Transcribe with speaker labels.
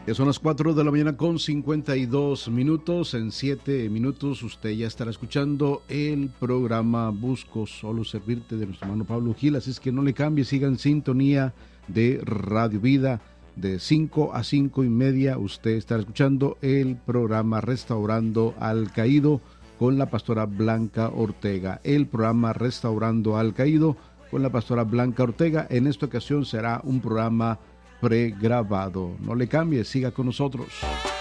Speaker 1: Ya son las 4 de la mañana con 52 minutos. En 7 minutos usted ya estará escuchando el programa Busco Solo Servirte de nuestro hermano Pablo Gil. Así es que no le cambie, siga en sintonía de Radio Vida. De 5 a 5 y media usted estará escuchando el programa Restaurando al Caído con la pastora Blanca Ortega. El programa Restaurando al Caído con la pastora Blanca Ortega. En esta ocasión será un programa pregrabado. No le cambie, siga con nosotros.